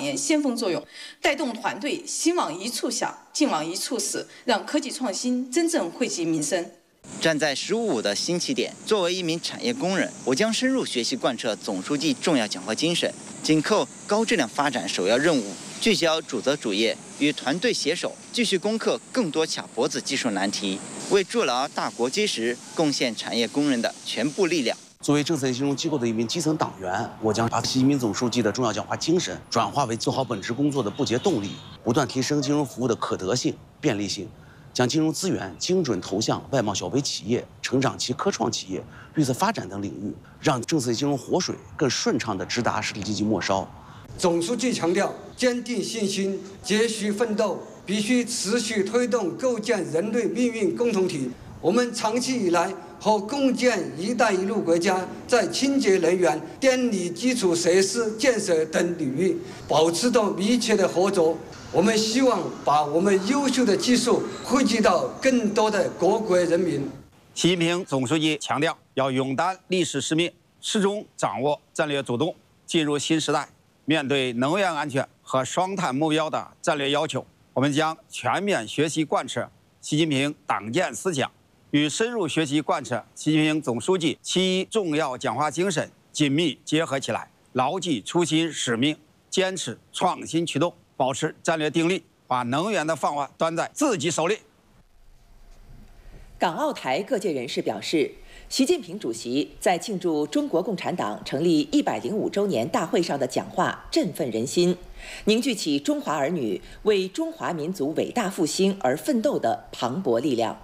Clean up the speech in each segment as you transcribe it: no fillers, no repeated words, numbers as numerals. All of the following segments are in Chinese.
演先锋作用，带动团队心往一处想，劲往一处使，让科技创新真正惠及民生。 站在15.5的新起点，作为一名产业工人，我将深入学习贯彻总书记重要讲话精神，紧扣高质量发展首要任务，聚焦主责主业，与团队携手，继续攻克更多卡脖子技术难题，为筑牢大国基石贡献产业工人的全部力量。 作为政策金融机构的一名基层党员，我将把习近平总书记的重要讲话精神转化为做好本职工作的不竭动力，不断提升金融服务的可得性、便利性，将金融资源精准投向外贸小微企业、成长期科创企业、绿色发展等领域，让政策金融活水更顺畅地直达实体经济末梢。 总书记强调，坚定信心，继续奋斗，必须持续推动构建人类命运共同体。我们长期以来和共建“一带一路”国家在清洁能源、电力基础设施建设等领域保持着密切的合作。我们希望把我们优秀的技术惠及到更多的各国人民。 习近平总书记强调，要勇担历史使命，始终掌握战略主动，进入新时代。面对能源安全和双碳目标的战略要求，我们将全面学习贯彻习近平党建思想，与深入学习贯彻习近平总书记7.1重要讲话精神紧密结合起来，牢记初心使命，坚持创新驱动，保持战略定力，把能源的饭碗端在自己手里。 港澳台各界人士表示，习近平主席在庆祝中国共产党成立105周年大会上的讲话振奋人心，凝聚起中华儿女为中华民族伟大复兴而奋斗的磅礴力量。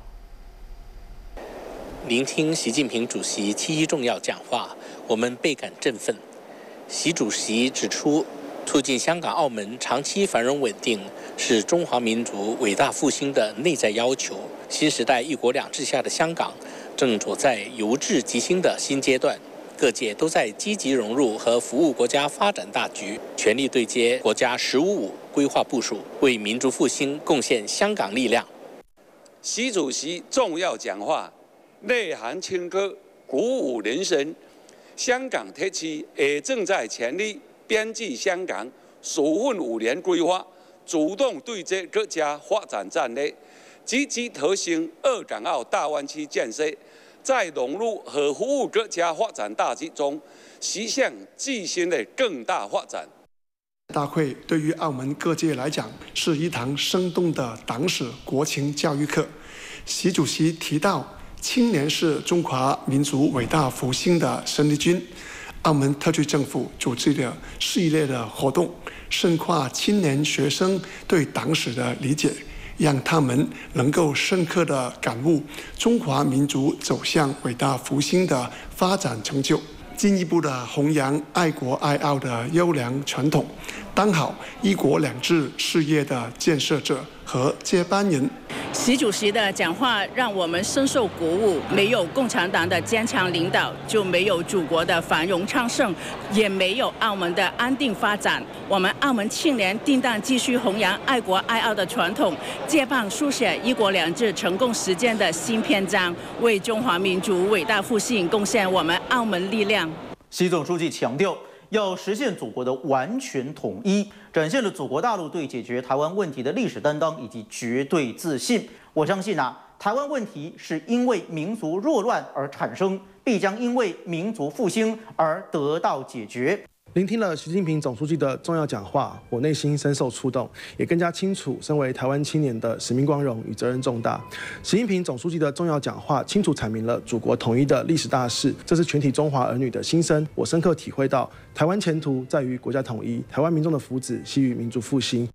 聆听习近平主席7.1重要讲话，我们倍感振奋。习主席指出，促进香港、澳门长期繁荣稳定是中华民族伟大复兴的内在要求。新时代一国两制下的香港正处在由治及兴的新阶段，各界都在积极融入和服务国家发展大局，全力对接国家“15+5”规划部署，为民族复兴贡献香港力量。 习主席重要讲话内涵清澈，鼓舞人心。香港特区也正在全力编制香港首份5年规划，主动对接国家发展战略，积极推行粤港澳大湾区建设，在融入和服务国家发展大局中，实现自身的更大发展。 大会对于澳门各界来讲是一堂生动的党史国情教育课。习主席提到，青年是中华民族伟大复兴的生力军。澳门特区政府组织的系列的活动，深化青年学生对党史的理解，让他们能够深刻地感悟中华民族走向伟大复兴的发展成就，进一步的弘扬爱国爱澳的优良传统，当好一国两制事业的建设者和接班人。 习主席的讲话让我们深受鼓舞，没有共产党的坚强领导，就没有祖国的繁荣昌盛，也没有澳门的安定发展。我们澳门青年定当继续弘扬爱国爱澳的传统，接棒书写一国两制成功实践的新篇章，为中华民族伟大复兴贡献我们澳门力量。 习总书记强调，要实现祖国的完全统一，展现了祖国大陆对解决台湾问题的历史担当以及绝对自信。我相信台湾问题是因为民族弱乱而产生，必将因为民族复兴而得到解决。 聆听了习近平总书记的重要讲话，我内心深受触动，也更加清楚身为台湾青年的使命光荣与责任重大。习近平总书记的重要讲话清楚阐明了祖国统一的历史大事，这是全体中华儿女的心声。我深刻体会到，台湾前途在于国家统一，台湾民众的福祉系于民族复兴。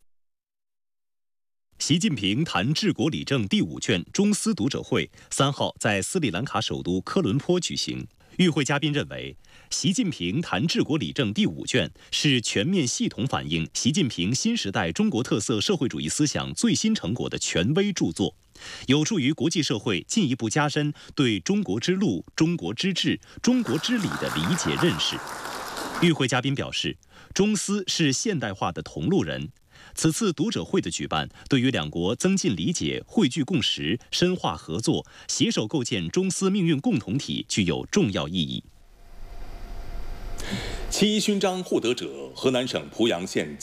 习近平谈治国理政第5卷中斯读者会3号在斯里兰卡首都科伦坡举行。与会嘉宾认为，习近平谈治国理政第5卷是全面系统反映习近平新时代中国特色社会主义思想最新成果的权威著作，有助于国际社会进一步加深对中国之路、中国之治、中国之理的理解认识。与会嘉宾表示，中斯是现代化的同路人。此次读者会的举办，对于两国增进理解、汇聚共识、深化合作、携手构建中斯命运共同体具有重要意义。 7.1勋章获得者，河南省濮阳县